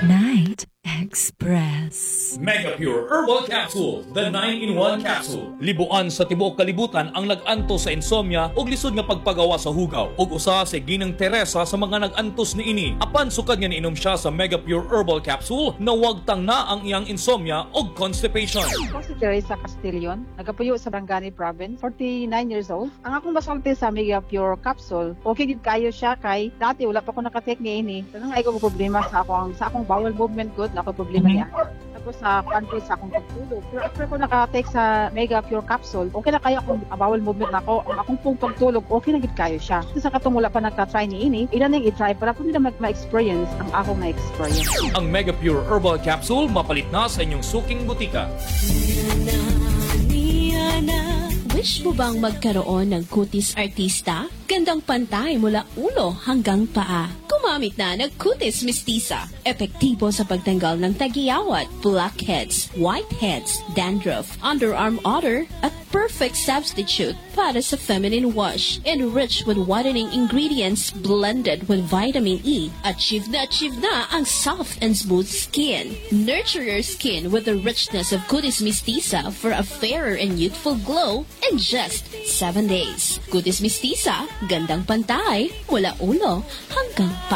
Night Express. Mega Pure Herbal Capsule, the 9-in-1 capsule. Libuan sa tibuok kalibutan ang nag-anto sa insomnia ug lisod nga pagpagawa sa hugaw. Ug usa sa Ginang Teresa sa mga nag-antos niini. Apan sukad nga niinom siya sa Mega Pure Herbal Capsule na wag tang na ang iyang insomnia ug constipation. Ako si Teresa Castillon, nagapuyo sa Barangani Province, 49 years old. Ang akong masulti sa Mega Pure Capsule, okay gid kayo siya kay dati wala pa ko nakatake niini. Tanang ay ko problema sa akong bowel movement good, na ako problema niya. Tapos sa country sa akong pagtulog. Pero after ko nakatake sa Mega Pure Capsule, okay na kayo akong bowel movement na ako. Ang akong pong pagtulog, okay na gid kayo siya. Kasi sa katong wala pa nagka-try niini, ilan nang i-try para kung nila ma-experience ang akong na-experience. Ang Mega Pure Herbal Capsule mapalit na sa inyong suking butika. Wish mo bang magkaroon ng kutis artista? Gandang pantay mula ulo hanggang paa. Gumamit na ng kutis mistisa. Epektibo sa pagtanggal ng tagiyawat, blackheads, whiteheads, dandruff, underarm odor, at perfect substitute para sa feminine wash. Enriched with whitening ingredients blended with vitamin E. Achieve na ang soft and smooth skin. Nurture your skin with the richness of kutis mistisa for a fairer and youthful glow in just 7 days. Kutis mistisa, gandang pantay, mula ulo hanggang